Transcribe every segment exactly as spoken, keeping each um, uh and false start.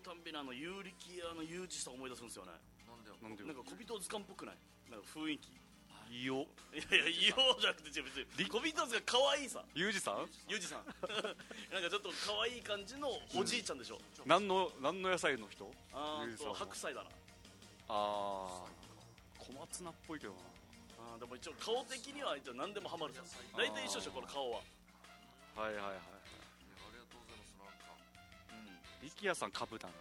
たんびにあの有力屋の有事さん思い出すんですよね。 なんでよなんか小人図鑑っぽくない？なんか雰囲気いいよ。 いやいや、いいよじゃなくて別に小人図鑑可愛いさ。 ユージさんユージさんなんかちょっと可愛い感じのおじいちゃんでしょ。 何の何の野菜の人？ あーとユージさんは白菜だな。 あー小松菜っぽいけどな。 あーでも一応顔的には一応何でもハマるさ。大体一緒でしょこの顔は。 はいはいはい。 ありがとうございます。なんか力也さん株だな。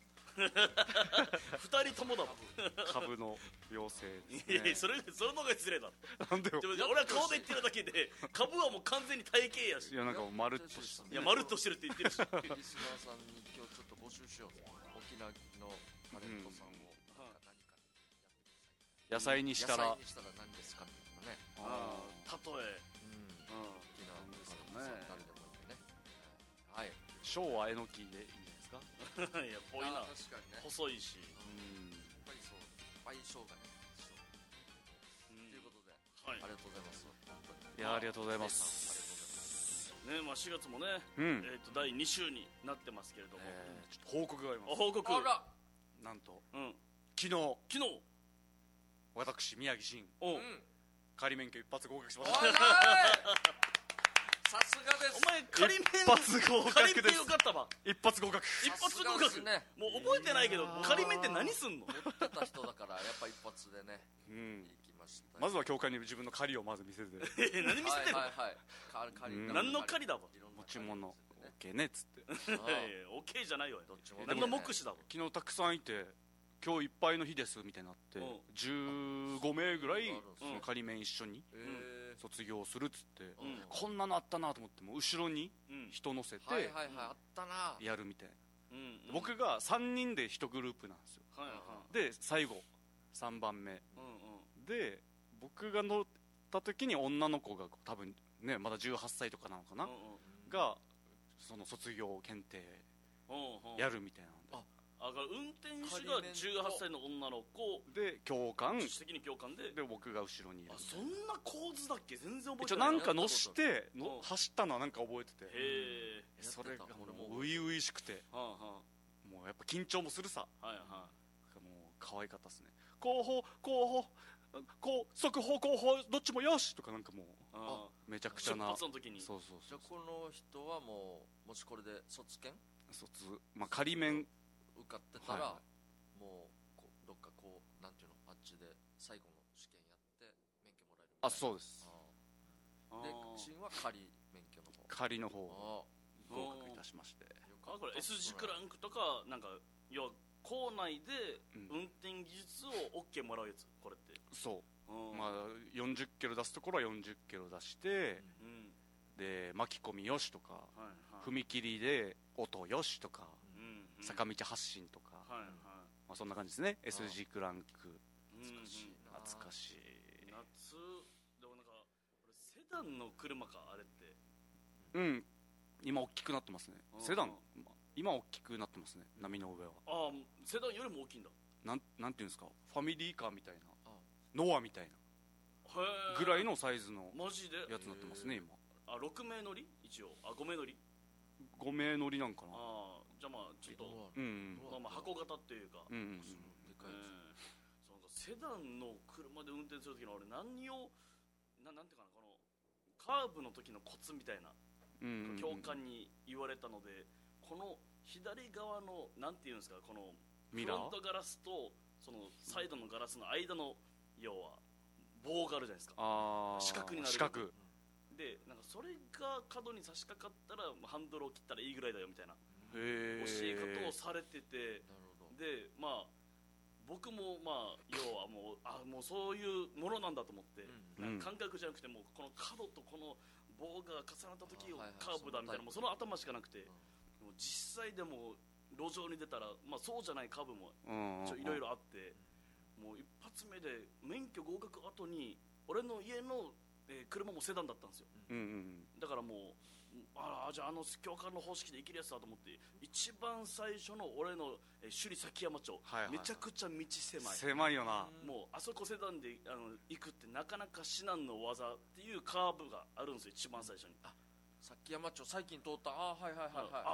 二人ともだもん株の妖精いやいですね。 やそれそれの方が失礼だろ。 なんでよ。 でも俺は顔で言ってるだけで株はもう完全に体型やし。 いやなんかまるっとした。 いやまるっとしてるって言ってるしリスナーさんに今日ちょっと募集しよう。沖縄のタレントさんを何かやってください。 野菜にしたら。 野菜にしたら何ですかみたいなね。 ああ例えうん。沖縄のタレントさん誰でもいいんでね。はい。 小はえのきでいいんじゃないですか。 いやぽいな。 あー確かにね。 細いし。 うんやっぱりそう相性がね。ということで、 はいありがとうございます。本当に。 いやありがとうございまありがとうございす。 ねまあしがつもね、 うんえっとだいに週になってますけれども、 えーちょっと報告があります。 お報告。 あら。 なんとうん昨日昨日私宮城真おううん。 仮免許一発合格しまおいした。 さすがです。 お前仮免一発合格仮免ですよかったわ。 一発合格。 一発合さすが格ですね。 もう覚えてないけど仮免って何すんの？ 持ってた人だからやっぱ一発でねうん行きました。 まずは教官に自分の借りをまず見せてえ何見せてるの？ はいはいはい。か借りうん何の借りだわ。 いろんな持ち物借り見せてね OK ねっつっていやいやオッケーじゃないよ。 どっちも何の目視だわ。 昨日たくさんいて今日いっぱいの日ですみたいになってうんじゅうごめいぐらいあるんですその仮免一緒にえ卒業するっつってうんこんなのあったなと思ってもう後ろにうん人乗せーはいてはいはいあったな。 やるみたいなうんうん僕がさんにんでいちグループなんですよはいはで最後さんばんめいうんうんで僕が乗った時に女の子が多分ねまだじゅうはっさいとかなのかなうんうんがその卒業検定うんうんやるみたいなんであだから運転手がじゅうはっさいの女の子で教官自主的に教官でで僕が後ろにいるあそんな構図だっけ全然覚え一応てなないんか乗してうんの走ったのはなんか覚えててへえそれが俺ももう初々しくてはあはもうやっぱ緊張もするさあはいはもう可愛かったっすね後方後方こう速報後方どっちもよしとかなんかもういあめちゃくち出ゃな発の時にそうそうそうじゃあこの人はもうもしこれで卒検卒まあ仮免受かってたら、 はもうこうどっかこうなんていうのあっちで最後の試験やって免許もらえるみたいなあそうですあーで新は仮免許の方仮の方をあ合格いたしましてあこれ S 字クランクとかなんか要は校内でうん運転技術を OK もらうやつこれってそううんまあよんじゅっキロ出すところはよんじゅっキロ出してうんで巻き込みよしとかはいはい踏切で音よしとかうんうん坂道発進とかはいはいまあそんな感じですね エスジー クランクうん懐かしいな懐かしい夏でもなんかこれセダンの車かあれってうん今大きくなってますねうんセダンまあ今大きくなってますね波の上はああセダンよりも大きいんだなんなんていうんですかファミリーカーみたいなあノアみたいなへえぐらいのサイズのマジでやつになってますね今あろく名乗り一応あご名乗りご名乗りなんかなああじゃあまあちょっとどうんうんまあまあ箱型っていうかうんうんでかいやえーそうかセダンの車で運転する時の俺何をななんていうかなこのカーブの時のコツみたいなうんうんうん教官に言われたのでこの左側のなんていうんですかこのフミラーロントガラスとそのサイドのガラスの間の要は棒があるじゃないですかああ四角になる四角でなんかそれが角に差し掛かったらハンドルを切ったらいいぐらいだよみたいなへえ教え方をされててなるほどでまあ僕もまあ要はもうあもうそういうものなんだと思って、 うんなんか感覚じゃなくてもうこの角とこの棒が重なった時をあはいはいカーブだみたいなもうその頭しかなくて、もう実際でも路上に出たら、まあ、そうじゃないカーブもいろいろあって、もう一発目で免許合格後に俺の家の、えー車もセダンだったんですよ。 うんうんだからもうああじゃああの教官の方式で生きるやつだと思って一番最初の俺の、えー首里崎山町、 はいはいはいめちゃくちゃ道狭い狭いよなもうあそこセダンであの行くってなかなか至難の技っていうカーブがあるんですよ一番最初に。 さっき山町最近通ったあーはいはいはいはいあ